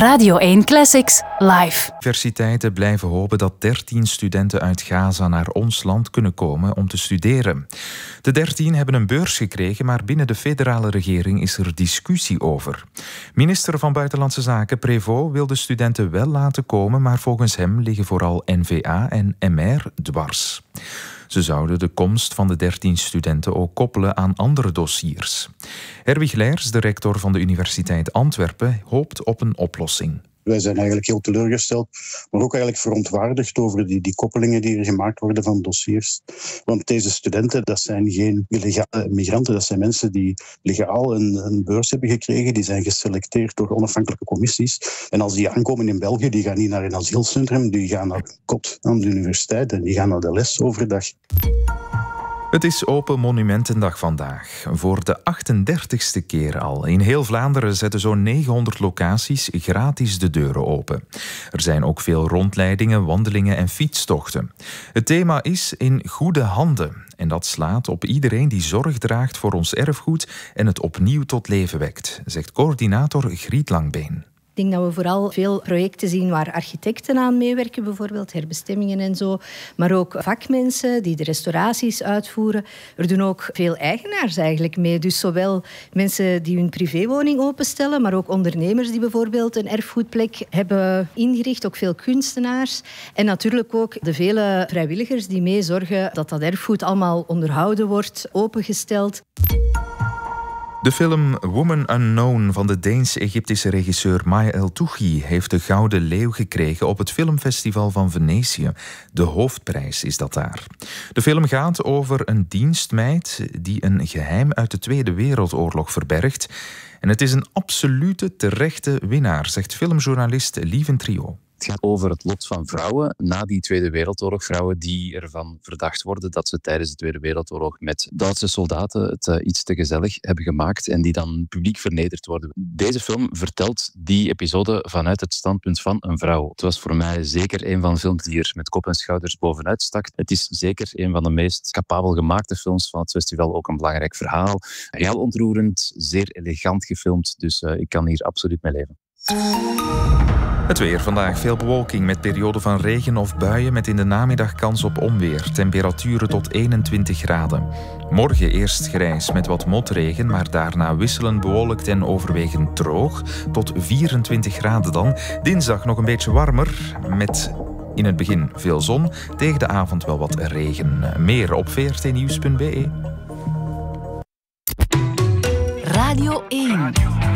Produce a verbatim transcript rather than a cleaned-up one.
Radio één Classics live. Universiteiten blijven hopen dat dertien studenten uit Gaza naar ons land kunnen komen om te studeren. De dertien hebben een beurs gekregen, maar binnen de federale regering is er discussie over. Minister van Buitenlandse Zaken Prévost wil de studenten wel laten komen, maar volgens hem liggen vooral N V A en M R dwars. Ze zouden de komst van de dertien studenten ook koppelen aan andere dossiers. Herwig Leijers, de rector van de Universiteit Antwerpen, hoopt op een oplossing. Wij zijn eigenlijk heel teleurgesteld, maar ook eigenlijk verontwaardigd over die, die koppelingen die er gemaakt worden van dossiers. Want deze studenten, dat zijn geen illegale migranten, dat zijn mensen die legaal een, een beurs hebben gekregen, die zijn geselecteerd door onafhankelijke commissies. En als die aankomen in België, die gaan niet naar een asielcentrum, die gaan naar een kot aan de universiteit en die gaan naar de les overdag. Het is Open Monumentendag vandaag. Voor de achtendertigste keer al. In heel Vlaanderen zetten zo'n negenhonderd locaties gratis de deuren open. Er zijn ook veel rondleidingen, wandelingen en fietstochten. Het thema is in goede handen. En dat slaat op iedereen die zorg draagt voor ons erfgoed en het opnieuw tot leven wekt, zegt coördinator Griet Langbeen. Ik denk dat we vooral veel projecten zien waar architecten aan meewerken, bijvoorbeeld herbestemmingen en zo. Maar ook vakmensen die de restauraties uitvoeren. Er doen ook veel eigenaars eigenlijk mee. Dus zowel mensen die hun privéwoning openstellen, maar ook ondernemers die bijvoorbeeld een erfgoedplek hebben ingericht. Ook veel kunstenaars. En natuurlijk ook de vele vrijwilligers die mee zorgen dat dat erfgoed allemaal onderhouden wordt, opengesteld. De film Woman Unknown van de Deens-Egyptische regisseur Maya El-Touchi heeft de Gouden Leeuw gekregen op het filmfestival van Venetië. De hoofdprijs is dat daar. De film gaat over een dienstmeid die een geheim uit de Tweede Wereldoorlog verbergt. En het is een absolute terechte winnaar, zegt filmjournalist Lieven Trio. Het gaat over het lot van vrouwen na die Tweede Wereldoorlog. Vrouwen die ervan verdacht worden dat ze tijdens de Tweede Wereldoorlog met Duitse soldaten het uh, iets te gezellig hebben gemaakt en die dan publiek vernederd worden. Deze film vertelt die episode vanuit het standpunt van een vrouw. Het was voor mij zeker een van de films die er met kop en schouders bovenuit stak. Het is zeker een van de meest capabel gemaakte films van het festival. Ook een belangrijk verhaal. Heel ontroerend, zeer elegant gefilmd. Dus uh, ik kan hier absoluut mee leven. Het weer vandaag. Veel bewolking met perioden van regen of buien met in de namiddag kans op onweer. Temperaturen tot eenentwintig graden. Morgen eerst grijs met wat motregen, maar daarna wisselend bewolkt en overwegend droog. Tot vierentwintig graden dan. Dinsdag nog een beetje warmer met in het begin veel zon. Tegen de avond wel wat regen. Meer op v r t nieuws punt b e. Radio één.